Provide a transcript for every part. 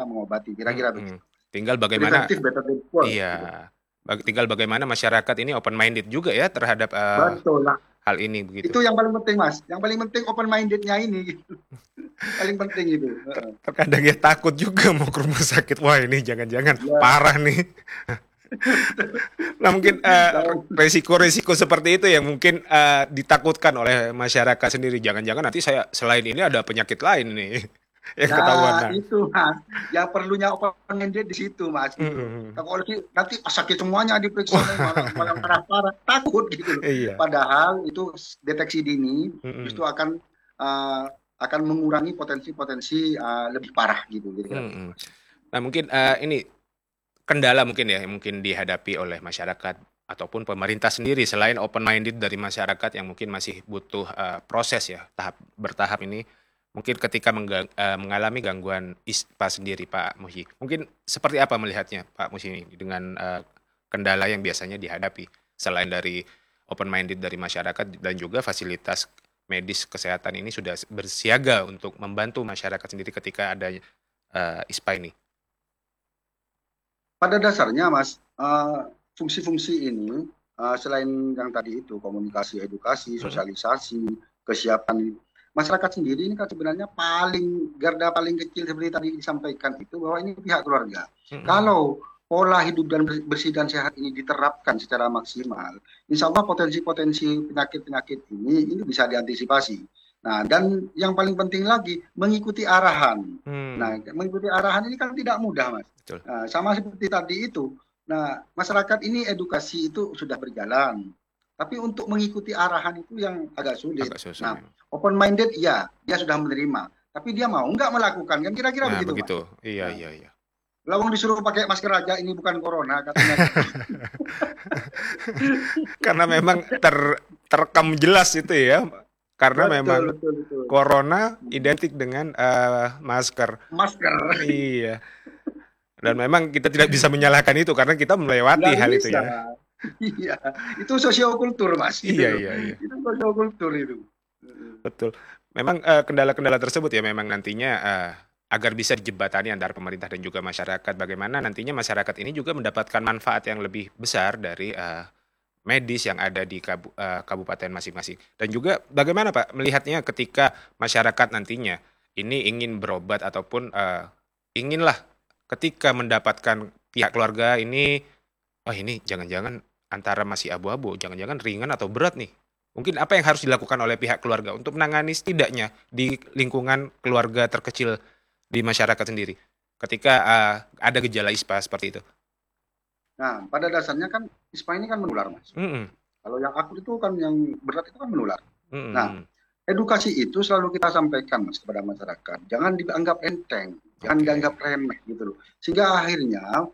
mengobati, kira-kira begitu. Tinggal bagaimana, Preventif better than cure gitu. iya, tinggal bagaimana masyarakat ini open minded juga ya terhadap Betul lah. hal ini begitu. Itu yang paling penting, Mas. Yang paling penting open minded-nya ini gitu. Paling penting itu. Terkadang ya takut juga mau ke rumah sakit. Wah ini jangan-jangan Ya, parah nih. Nah mungkin kalau resiko-resiko seperti itu yang mungkin ditakutkan oleh masyarakat sendiri. Jangan-jangan nanti saya selain ini ada penyakit lain nih yang ketahuan. nah Nah, itu Mas. Ya perlunya open minded di situ Mas gitu loh. Kalau nanti sakit semuanya diperiksa nih, malah malah parah-parah, takut gitu loh. iya. Padahal itu deteksi dini Mm-mm. justru uh, akan mengurangi potensi-potensi lebih parah gitu kira-kira begitu Mm-mm. Mas. Nah mungkin ini kendala mungkin ya yang mungkin dihadapi oleh masyarakat ataupun pemerintah sendiri selain open minded dari masyarakat yang mungkin masih butuh proses ya bertahap ini mungkin ketika mengalami gangguan ISPA sendiri Pak Muhyi. Mungkin seperti apa melihatnya Pak Muhyi ini dengan kendala yang biasanya dihadapi selain dari open minded dari masyarakat dan juga fasilitas medis kesehatan ini sudah bersiaga untuk membantu masyarakat sendiri ketika ada ISPA ini. Pada dasarnya Mas, fungsi-fungsi ini selain yang tadi itu komunikasi, edukasi, Mm-mm. sosialisasi, kesiapan masyarakat sendiri ini kan sebenarnya garda paling kecil seperti tadi disampaikan itu bahwa ini pihak keluarga. Mm-mm. Kalau pola hidup dan bersih dan sehat ini diterapkan secara maksimal, insya Allah potensi-potensi penyakit-penyakit ini bisa diantisipasi. Nah, dan yang paling penting lagi mengikuti arahan. Nah, Hmm, mengikuti arahan ini kan tidak mudah, Mas. betul. Nah, sama seperti tadi itu. Nah, masyarakat ini edukasi itu sudah berjalan. Tapi untuk mengikuti arahan itu yang agak sulit. Agak susah Nah, memang. open minded ya, dia sudah menerima. Tapi dia mau nggak melakukan kan kira-kira Nah, begitu, Mas. begitu. Iya, Nah, iya, iya. lawang disuruh pakai masker aja ini bukan corona katanya gitu. Karena memang terekam jelas itu ya. Karena Betul, memang betul, betul. corona identik dengan masker. Masker Iya. Dan memang kita tidak bisa menyalahkan itu karena kita melewati nggak hal itu bisa. ya. Iya, itu sosiokultur Mas gitu Iya, loh. iya, iya. Itu sosiokultur itu. Betul. Memang kendala-kendala tersebut ya memang nantinya agar bisa dijembatani antara pemerintah dan juga masyarakat. Bagaimana nantinya masyarakat ini juga mendapatkan manfaat yang lebih besar dari medis yang ada di kabupaten masing-masing. Dan juga bagaimana Pak melihatnya ketika masyarakat nantinya ini ingin berobat ataupun inginlah ketika mendapatkan pihak keluarga ini, oh ini jangan-jangan antara masih abu-abu, jangan-jangan ringan atau berat nih. Mungkin apa yang harus dilakukan oleh pihak keluarga untuk menangani setidaknya di lingkungan keluarga terkecil di masyarakat sendiri ketika ada gejala ISPA seperti itu. Nah, pada dasarnya kan ISPA ini kan menular, Mas. Mm-mm, Kalau yang akut itu kan yang berat itu kan menular. Nah, mm-mm. edukasi itu selalu kita sampaikan, Mas, kepada masyarakat. Jangan dianggap enteng, jangan Oke. dianggap remeh gitu loh. Sehingga akhirnya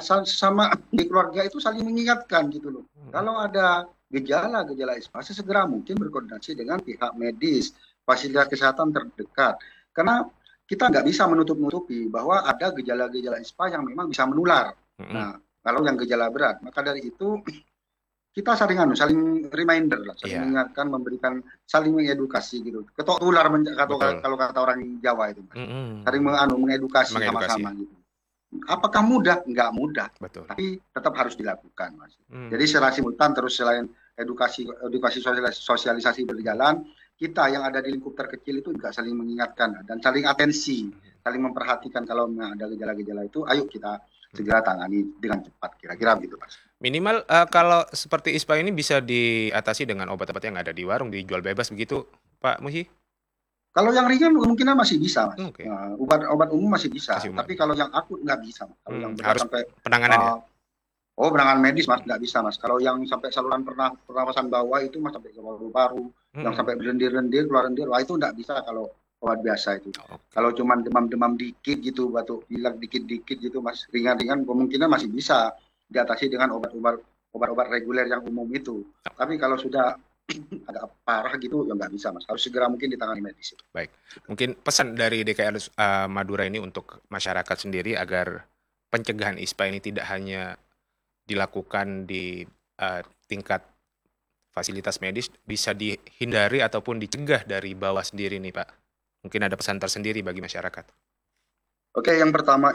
sama di keluarga itu saling mengingatkan gitu loh. Mm-mm. Kalau ada gejala-gejala ISPA, segera mungkin berkoordinasi dengan pihak medis, fasilitas kesehatan terdekat. Karena kita nggak bisa menutup-nutupi bahwa ada gejala-gejala ISPA yang memang bisa menular. Mm-mm. Nah, kalau yang gejala berat, maka dari itu kita saling reminder lah, saling Iya, mengingatkan, memberikan, saling mengedukasi gitu. Ketok tular betul. kalau kata orang Jawa itu, Mas. Saling Mm-mm. mengedukasi Mengedukasi ya, sama-sama gitu. Apakah mudah? Enggak mudah, betul. tapi tetap harus dilakukan, Mas. Jadi Mm. secara simultan terus selain edukasi sosialisasi berjalan, kita yang ada di lingkup terkecil itu juga saling mengingatkan dan saling atensi, saling memperhatikan kalau ada gejala-gejala itu, ayo kita segera tangani dengan cepat, kira-kira begitu, Mas. Minimal kalau seperti ISPA ini bisa diatasi dengan obat-obat yang ada di warung dijual bebas begitu, Pak Muhyi? Kalau yang ringan kemungkinan masih bisa, Mas. Oke, Obat umum masih bisa, kasih umat. tapi kalau yang akut nggak bisa, Mas. Kalau yang berat Harus sampai penanganan ya? uh, penanganan medis, Mas, nggak bisa, Mas. Kalau yang sampai saluran pernafasan bawah itu, Mas, sampai ke paru-paru, yang Mm. sampai berlendir-lendir, keluar lendir, wah itu nggak bisa kalau obat biasa itu. Oke, Kalau cuma demam-demam dikit gitu, batuk pilek dikit-dikit gitu, Mas, ringan-ringan kemungkinan masih bisa diatasi dengan obat-obat reguler yang umum itu. Tapi kalau sudah agak parah gitu, ya nggak bisa, Mas. Harus segera mungkin ditangani medis. baik. Mungkin pesan dari DKR Madura ini untuk masyarakat sendiri agar pencegahan ISPA ini tidak hanya dilakukan di tingkat fasilitas medis, bisa dihindari ataupun dicegah dari bawah sendiri nih, Pak. Mungkin ada pesan tersendiri bagi masyarakat. Oke, yang pertama